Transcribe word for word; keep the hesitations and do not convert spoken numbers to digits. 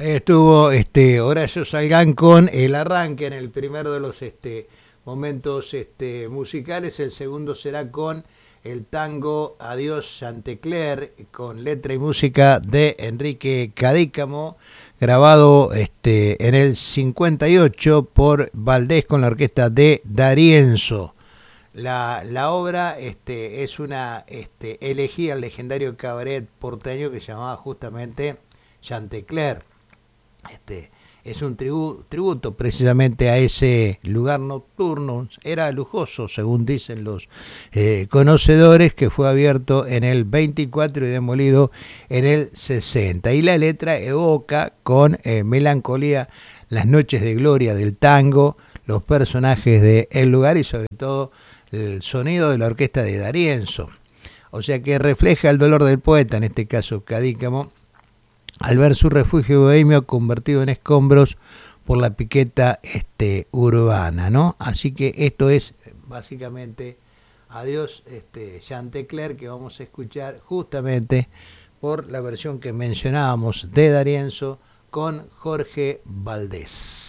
Ahí estuvo este, Horacio Salgán con el arranque en el primero de los este, momentos este, musicales. El segundo será con el tango Adiós Chantecler, con letra y música de Enrique Cadícamo, grabado este, en el cincuenta y ocho por Valdés con la orquesta de D'Arienzo. La, la obra este, es una este, elegía al legendario cabaret porteño que se llamaba justamente Chantecler. Este, es un tribu, tributo precisamente a ese lugar nocturno, era lujoso según dicen los eh, conocedores, que fue abierto en el veinticuatro y demolido en el sesenta. Y la letra evoca con eh, melancolía las noches de gloria del tango, los personajes del lugar y sobre todo el sonido de la orquesta de D'Arienzo. O sea que refleja el dolor del poeta, en este caso Cadícamo, al ver su refugio bohemio convertido en escombros por la piqueta este, urbana, ¿no? Así que esto es básicamente Adiós este, Chantecler, que vamos a escuchar justamente por la versión que mencionábamos de D'Arienzo con Jorge Valdés.